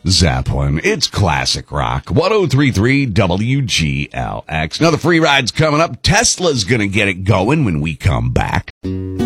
Zeppelin. It's classic rock. 103.3 WGLX. Now the free ride's coming up. Tesla's going to get it going when we come back.